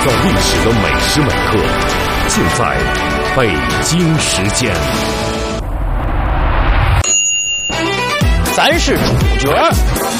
造历史的每时每刻，尽在北京时间。 咱是主角。